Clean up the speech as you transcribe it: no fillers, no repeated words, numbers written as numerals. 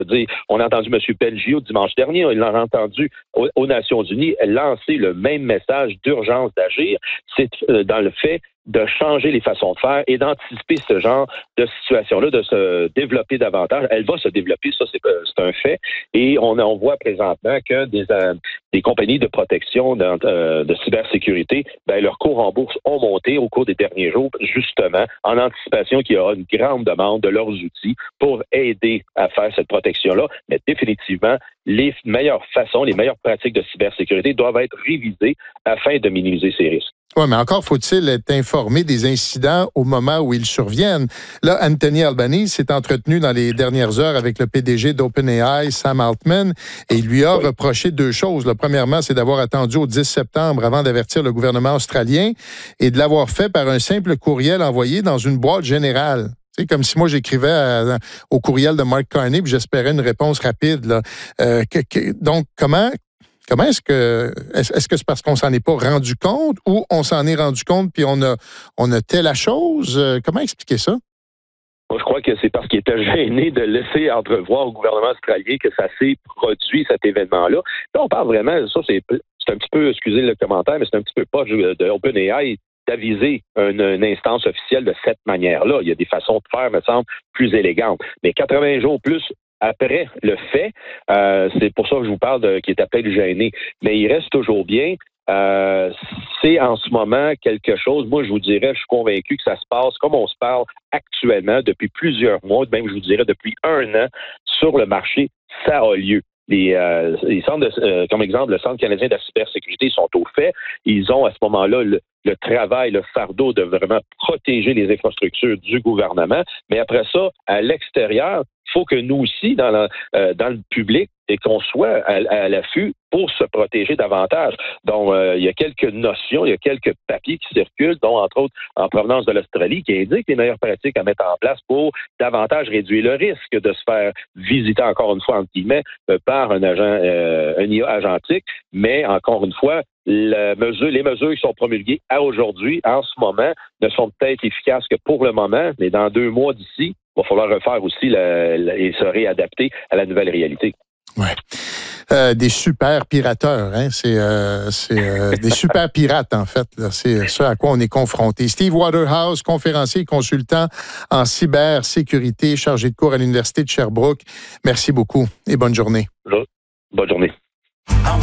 Je veux dire, on a entendu M. Belgio dimanche dernier, il l'a entendu aux Nations Unies lancer le même message d'urgence d'agir. C'est dans le fait de changer les façons de faire et d'anticiper ce genre de situation-là, de se développer davantage. Elle va se développer, ça c'est un fait. Et on voit présentement que des compagnies de protection de cybersécurité, leurs cours en bourse ont monté au cours des derniers jours, justement, en anticipation qu'il y aura une grande demande de leurs outils pour aider à faire cette protection-là. Mais définitivement, les meilleures façons, les meilleures pratiques de cybersécurité doivent être révisées afin de minimiser ces risques. Oui, mais encore faut-il être informé des incidents au moment où ils surviennent. Là, Anthony Albanese s'est entretenu dans les dernières heures avec le PDG d'OpenAI, Sam Altman, et il lui a reproché deux choses. Là, premièrement, c'est d'avoir attendu au 10 septembre avant d'avertir le gouvernement australien et de l'avoir fait par un simple courriel envoyé dans une boîte générale. C'est comme si moi, j'écrivais au courriel de Mark Carney puis j'espérais une réponse rapide. Là. Donc, comment est-ce que c'est parce qu'on s'en est pas rendu compte ou on s'en est rendu compte puis on a tel la chose? Comment expliquer ça? Moi, je crois que c'est parce qu'il était gêné de laisser entrevoir au gouvernement australien que ça s'est produit, cet événement-là. Là, on parle vraiment, ça, c'est un petit peu, excusez le commentaire, mais c'est un petit peu poche de OpenAI d'aviser une instance officielle de cette manière-là. Il y a des façons de faire, me semble, plus élégantes. Mais 80 jours plus après le fait, c'est pour ça que je vous parle qui est appelé gêné. Mais il reste toujours bien. C'est en ce moment quelque chose, moi je vous dirais, je suis convaincu que ça se passe comme on se parle actuellement depuis plusieurs mois, même je vous dirais depuis 1 an, sur le marché, ça a lieu. Les centres comme exemple, le Centre canadien de la cybersécurité sont au fait. Ils ont à ce moment-là le travail, le fardeau de vraiment protéger les infrastructures du gouvernement. Mais après ça, à l'extérieur, il faut que nous aussi, dans le public, et qu'on soit à l'affût pour se protéger davantage. Donc, il y a quelques notions, il y a quelques papiers qui circulent, dont, entre autres, en provenance de l'Australie, qui indiquent les meilleures pratiques à mettre en place pour davantage réduire le risque de se faire visiter, encore une fois, entre guillemets, par un IA agentique. Mais, encore une fois, les mesures qui sont promulguées à aujourd'hui, en ce moment, ne sont peut-être efficaces que pour le moment, mais dans 2 mois d'ici, il va falloir refaire aussi et se réadapter à la nouvelle réalité. Ouais. Des super pirateurs, hein? C'est des super pirates, en fait. Là. C'est ce à quoi on est confronté. Steve Waterhouse, conférencier et consultant en cybersécurité, chargé de cours à l'Université de Sherbrooke. Merci beaucoup et bonne journée. Bonne journée.